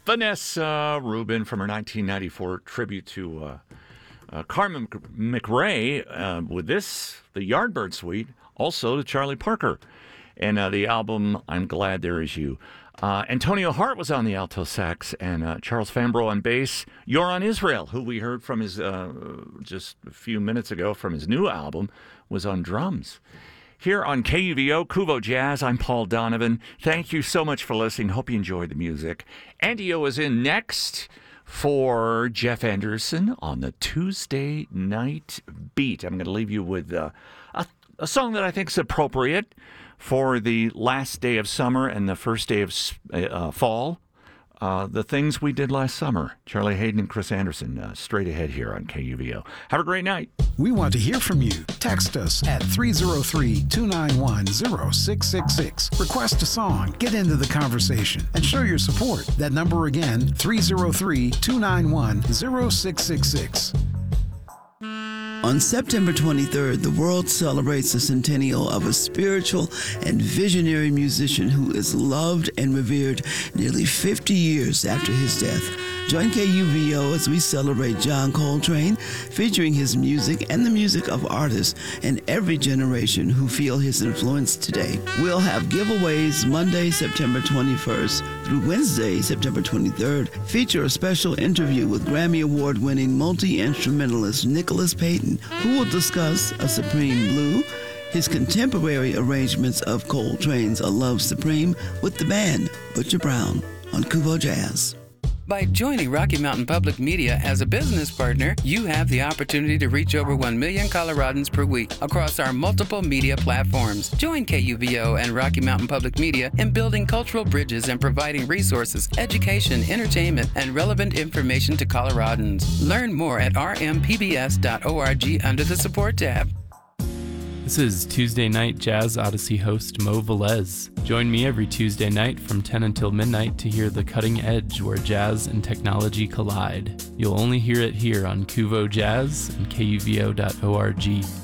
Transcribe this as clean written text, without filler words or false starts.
Vanessa Rubin from her 1994 tribute to Carmen McRae with this, the Yardbird Suite, also to Charlie Parker. And the album, I'm Glad There Is You. Antonio Hart was on the alto sax, and Charles Fambro on bass. Yoran Israel, who we heard from his just a few minutes ago from his new album, was on drums. Here on KUVO, Kuvo Jazz, I'm Paul Donovan. Thank you so much for listening. Hope you enjoyed the music. Andy O is in next for Jeff Anderson on the Tuesday Night Beat. I'm going to leave you with a song that I think is appropriate for the last day of summer and the first day of fall. The things we did last summer. Charlie Hayden and Chris Anderson, straight ahead here on KUVO. Have a great night. We want to hear from you. Text us at 303-291-0666. Request a song, get into the conversation, and show your support. That number again, 303-291-0666. On September 23rd, the world celebrates the centennial of a spiritual and visionary musician who is loved and revered nearly 50 years after his death. Join KUVO as we celebrate John Coltrane, featuring his music and the music of artists in every generation who feel his influence today. We'll have giveaways Monday, September 21st through Wednesday, September 23rd. Feature a special interview with Grammy Award-winning multi-instrumentalist Nicholas Payton, who will discuss A Supreme Blue, his contemporary arrangements of Coltrane's A Love Supreme with the band Butcher Brown on Kuvo Jazz. By joining Rocky Mountain Public Media as a business partner, you have the opportunity to reach over 1 million Coloradans per week across our multiple media platforms. Join KUVO and Rocky Mountain Public Media in building cultural bridges and providing resources, education, entertainment, and relevant information to Coloradans. Learn more at rmpbs.org under the Support tab. This is Tuesday Night Jazz Odyssey host Mo Velez. Join me every Tuesday night from 10 until midnight to hear the cutting edge where jazz and technology collide. You'll only hear it here on Kuvo Jazz and KUVO.org.